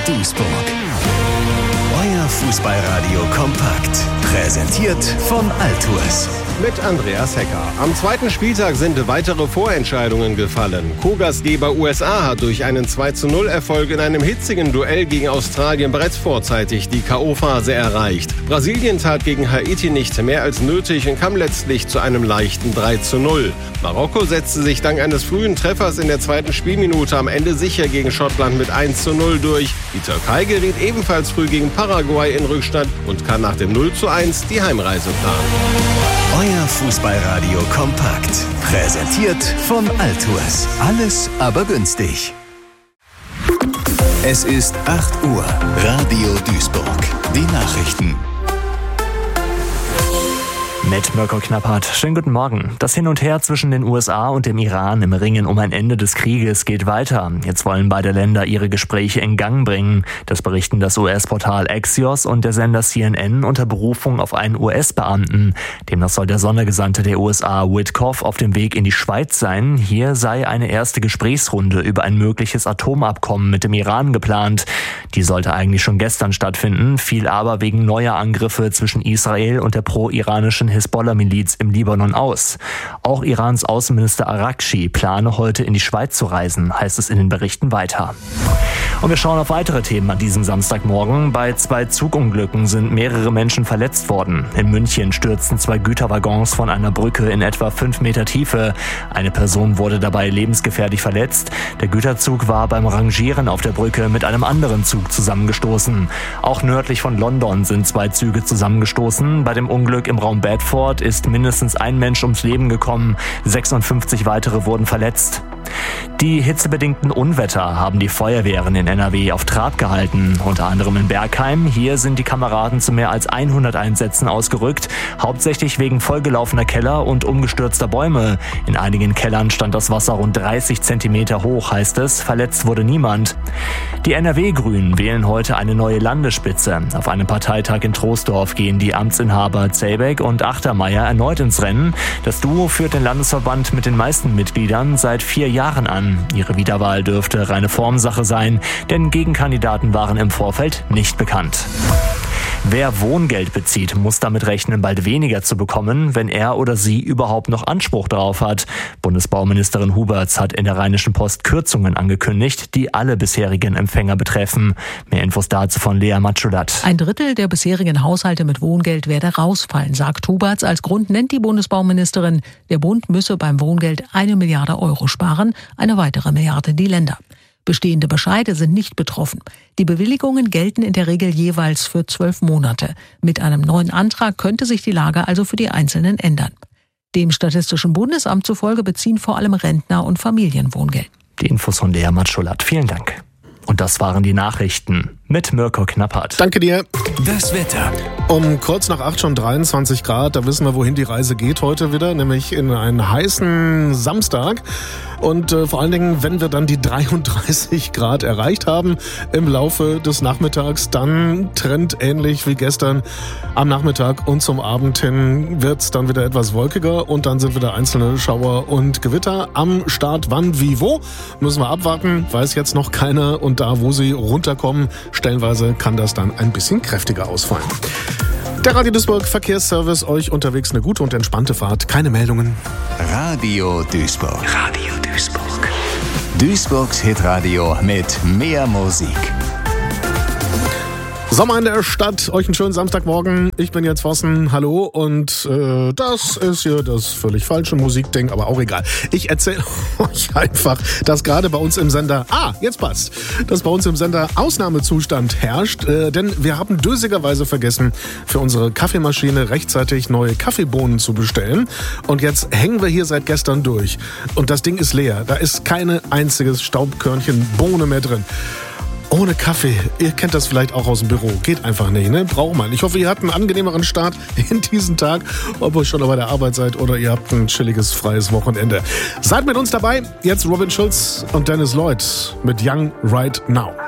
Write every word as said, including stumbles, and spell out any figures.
Duisburg. Euer Fußballradio kompakt. Präsentiert von Altours. Mit Andreas Hecker. Am zweiten Spieltag sind weitere Vorentscheidungen gefallen. Co-Gastgeber U S A hat durch einen zwei zu null Erfolg in einem hitzigen Duell gegen Australien bereits vorzeitig die K O-Phase erreicht. Brasilien tat gegen Haiti nicht mehr als nötig und kam letztlich zu einem leichten drei zu null. Marokko setzte sich dank eines frühen Treffers in der zweiten Spielminute am Ende sicher gegen Schottland mit eins zu null durch. Die Türkei geriet ebenfalls früh gegen Paraguay in Rückstand und kann nach dem null zu eins die Heimreise planen. Euer Fußballradio kompakt. Präsentiert von Altours. Alles aber günstig. Es ist acht Uhr. Radio Duisburg. Die Nachrichten. Mit Mirko Knappert. Schönen guten Morgen. Das Hin und Her zwischen den U S A und dem Iran im Ringen um ein Ende des Krieges geht weiter. Jetzt wollen beide Länder ihre Gespräche in Gang bringen. Das berichten das U S-Portal Axios und der Sender C N N unter Berufung auf einen U S-Beamten. Demnach soll der Sondergesandte der U S A Witkoff auf dem Weg in die Schweiz sein. Hier sei eine erste Gesprächsrunde über ein mögliches Atomabkommen mit dem Iran geplant. Die sollte eigentlich schon gestern stattfinden, fiel aber wegen neuer Angriffe zwischen Israel und der pro-iranischen Hisbollah-Miliz im Libanon aus. Auch Irans Außenminister Araghchi plane heute in die Schweiz zu reisen, heißt es in den Berichten weiter. Und wir schauen auf weitere Themen an diesem Samstagmorgen. Bei zwei Zugunglücken sind mehrere Menschen verletzt worden. In München stürzten zwei Güterwaggons von einer Brücke in etwa fünf Meter Tiefe. Eine Person wurde dabei lebensgefährlich verletzt. Der Güterzug war beim Rangieren auf der Brücke mit einem anderen Zug zusammengestoßen. Auch nördlich von London sind zwei Züge zusammengestoßen. Bei dem Unglück im Raum Bedford ist mindestens ein Mensch ums Leben gekommen. sechsundfünfzig weitere wurden verletzt. Die hitzebedingten Unwetter haben die Feuerwehren in N R W auf Trab gehalten, unter anderem in Bergheim. Hier sind die Kameraden zu mehr als hundert Einsätzen ausgerückt, hauptsächlich wegen vollgelaufener Keller und umgestürzter Bäume. In einigen Kellern stand das Wasser rund dreißig Zentimeter hoch, heißt es. Verletzt wurde niemand. Die N R W-Grünen wählen heute eine neue Landesspitze. Auf einem Parteitag in Troisdorf gehen die Amtsinhaber Zelbeck und Achtermeier erneut ins Rennen. Das Duo führt den Landesverband mit den meisten Mitgliedern seit vier Jahren an. Ihre Wiederwahl dürfte reine Formsache sein, denn Gegenkandidaten waren im Vorfeld nicht bekannt. Wer Wohngeld bezieht, muss damit rechnen, bald weniger zu bekommen, wenn er oder sie überhaupt noch Anspruch darauf hat. Bundesbauministerin Huberts hat in der Rheinischen Post Kürzungen angekündigt, die alle bisherigen Empfänger betreffen. Mehr Infos dazu von Lea Matschulat. Ein Drittel der bisherigen Haushalte mit Wohngeld werde rausfallen, sagt Huberts. Als Grund nennt die Bundesbauministerin, der Bund müsse beim Wohngeld eine Milliarde Euro sparen, eine weitere Milliarde die Länder. Bestehende Bescheide sind nicht betroffen. Die Bewilligungen gelten in der Regel jeweils für zwölf Monate. Mit einem neuen Antrag könnte sich die Lage also für die Einzelnen ändern. Dem Statistischen Bundesamt zufolge beziehen vor allem Rentner und Familien Wohngeld. Die Infos von Lea Matschulat. Vielen Dank. Und das waren die Nachrichten mit Mirko Knappert. Danke dir. Das Wetter. Um kurz nach acht schon dreiundzwanzig Grad, da wissen wir, wohin die Reise geht heute wieder, nämlich in einen heißen Samstag. Und äh, vor allen Dingen, wenn wir dann die dreiunddreißig Grad erreicht haben im Laufe des Nachmittags, dann trendähnlich wie gestern am Nachmittag und zum Abend hin wird's dann wieder etwas wolkiger und dann sind wieder einzelne Schauer und Gewitter am Start. Wann, wie, wo, müssen wir abwarten, weiß jetzt noch keiner. Und da, wo sie runterkommen, stellenweise kann das dann ein bisschen kräftiger ausfallen. Der Radio Duisburg Verkehrsservice, euch unterwegs eine gute und entspannte Fahrt. Keine Meldungen. Radio Duisburg. Radio Duisburg. Duisburgs Hitradio mit mehr Musik. Sommer in der Stadt, euch einen schönen Samstagmorgen. Ich bin jetzt Vossen, hallo, und äh, das ist hier das völlig falsche Musikding, aber auch egal. Ich erzähle euch einfach, dass gerade bei uns im Sender, ah, jetzt passt, dass bei uns im Sender Ausnahmezustand herrscht, äh, denn wir haben dösigerweise vergessen, für unsere Kaffeemaschine rechtzeitig neue Kaffeebohnen zu bestellen. Und jetzt hängen wir hier seit gestern durch und das Ding ist leer. Da ist keine einziges Staubkörnchen Bohne mehr drin. Ohne Kaffee, ihr kennt das vielleicht auch aus dem Büro, geht einfach nicht, ne? Braucht man. Ich hoffe, ihr habt einen angenehmeren Start in diesen Tag, ob ihr schon bei der Arbeit seid oder ihr habt ein chilliges, freies Wochenende. Seid mit uns dabei, jetzt Robin Schulz und Dennis Lloyd mit Young Right Now.